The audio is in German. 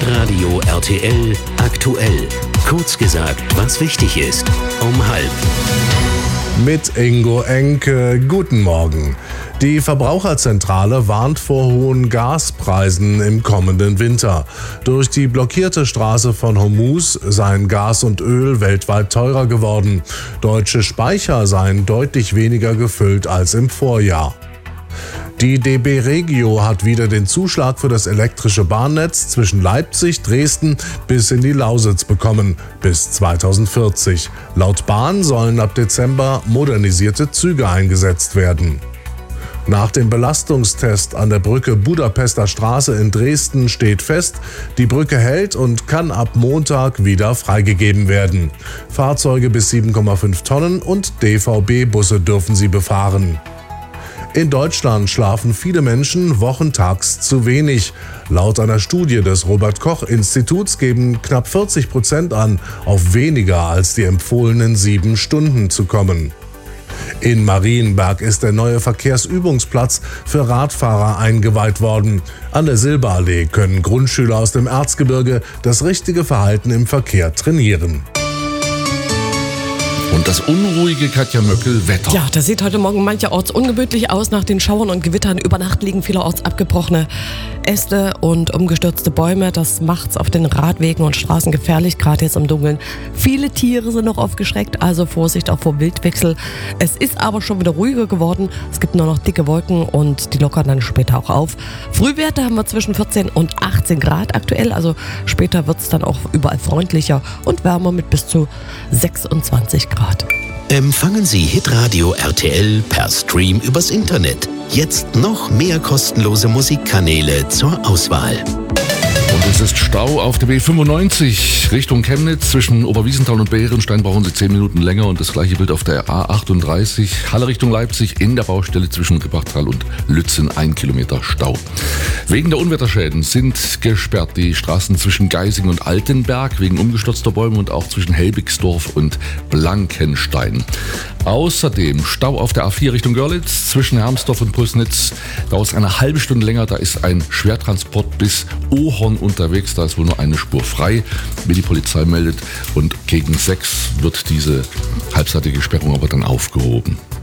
Hitradio RTL aktuell. Kurz gesagt, was wichtig ist. Um 12:30. Mit Ingo Enke. Guten Morgen. Die Verbraucherzentrale warnt vor hohen Gaspreisen im kommenden Winter. Durch die blockierte Straße von Hormuz seien Gas und Öl weltweit teurer geworden. Deutsche Speicher seien deutlich weniger gefüllt als im Vorjahr. Die DB Regio hat wieder den Zuschlag für das elektrische Bahnnetz zwischen Leipzig, Dresden bis in die Lausitz bekommen, bis 2040. Laut Bahn sollen ab Dezember modernisierte Züge eingesetzt werden. Nach dem Belastungstest an der Brücke Budapester Straße in Dresden steht fest, die Brücke hält und kann ab Montag wieder freigegeben werden. Fahrzeuge bis 7,5 Tonnen und DVB-Busse dürfen sie befahren. In Deutschland schlafen viele Menschen wochentags zu wenig. Laut einer Studie des Robert-Koch-Instituts geben knapp 40% an, auf weniger als die empfohlenen 7 Stunden zu kommen. In Marienberg ist der neue Verkehrsübungsplatz für Radfahrer eingeweiht worden. An der Silberallee können Grundschüler aus dem Erzgebirge das richtige Verhalten im Verkehr trainieren. Und das unruhige Katja Möckel-Wetter. Ja, das sieht heute Morgen mancherorts ungemütlich aus. Nach den Schauern und Gewittern über Nacht liegen vielerorts abgebrochene Äste und umgestürzte Bäume. Das macht's auf den Radwegen und Straßen gefährlich, gerade jetzt im Dunkeln. Viele Tiere sind noch aufgeschreckt, also Vorsicht auch vor Wildwechsel. Es ist aber schon wieder ruhiger geworden. Es gibt nur noch dicke Wolken und die lockern dann später auch auf. Frühwerte haben wir zwischen 14 und 18 Grad aktuell, also später wird's dann auch überall freundlicher und wärmer mit bis zu 26 Grad. Empfangen Sie Hitradio RTL per Stream übers Internet. Jetzt noch mehr kostenlose Musikkanäle zur Auswahl. Und es ist Stau auf der B95 Richtung Chemnitz. Zwischen Oberwiesenthal und Bärenstein brauchen Sie 10 Minuten länger. Und das gleiche Bild auf der A38 Halle Richtung Leipzig in der Baustelle zwischen Rippachtal und Lützen 1 Kilometer Stau. Wegen der Unwetterschäden sind gesperrt die Straßen zwischen Geising und Altenberg wegen umgestürzter Bäume und auch zwischen Helbigsdorf und Blankenstein. Außerdem Stau auf der A4 Richtung Görlitz zwischen Hermsdorf und Pulsnitz. Dauert es eine halbe Stunde länger. Da ist ein Schwertransport bis Ohorn unterwegs. Da ist wohl nur eine Spur frei, wie die Polizei meldet. Und gegen 6 wird diese halbseitige Sperrung aber dann aufgehoben.